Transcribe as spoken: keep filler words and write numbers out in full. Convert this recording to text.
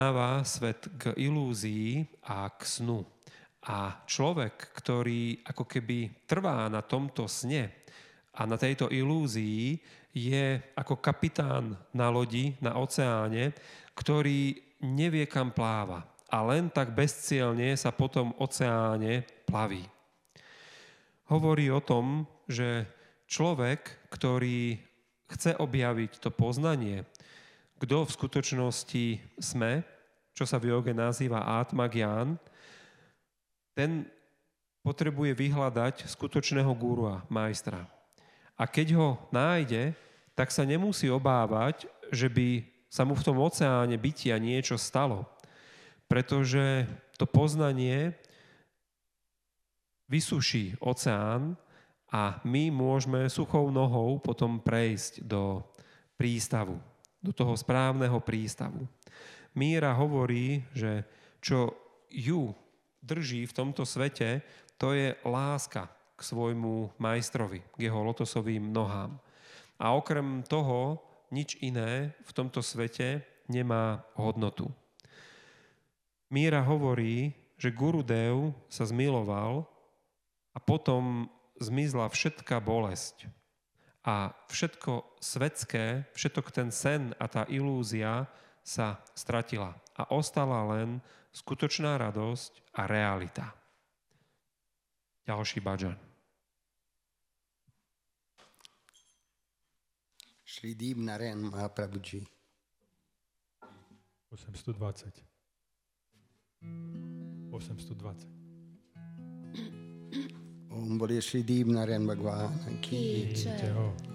dáva svet k ilúzii a k snu. A človek, ktorý ako keby trvá na tomto sne a na tejto ilúzii, je ako kapitán na lodi, na oceáne, ktorý nevie, kam pláva. A len tak bezcielne sa po tom oceáne plaví. Hovorí o tom, že človek, ktorý chce objaviť to poznanie, kto v skutočnosti sme, čo sa v joge nazýva Atma Gyan, ten potrebuje vyhľadať skutočného gurua, majstra. A keď ho nájde, tak sa nemusí obávať, že by sa mu v tom oceáne bytia niečo stalo. Pretože to poznanie vysuší oceán a my môžeme suchou nohou potom prejsť do prístavu, do toho správneho prístavu. Míra hovorí, že čo ju drží v tomto svete, to je láska k svojmu majstrovi, k jeho lotosovým nohám. A okrem toho nič iné v tomto svete nemá hodnotu. Míra hovorí, že Gurudev sa zmiloval a potom zmizla všetká bolesť. A všetko svetské, všetok ten sen a tá ilúzia sa stratila. A ostala len skutočná radosť a realita. Ďalší bhajan. Shri Deep Narayan Mahaprabhuji. osemsto dvadsať. osemsto dvadsať. Om Bole Shri Deep Narayan Bhagwan ki Jai Ho.